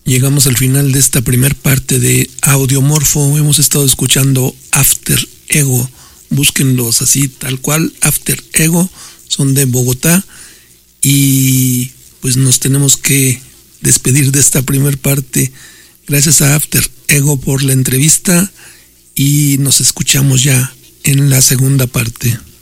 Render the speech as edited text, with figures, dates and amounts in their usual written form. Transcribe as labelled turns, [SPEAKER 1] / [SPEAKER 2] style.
[SPEAKER 1] Llegamos al final de esta primer parte de Audiomorfo. Hemos estado escuchando After Ego. Búsquenlos así, tal cual, After Ego. Son de Bogotá. Y pues nos tenemos que despedir de esta primer parte. Gracias a After Ego por la entrevista. Y nos escuchamos ya en la segunda parte.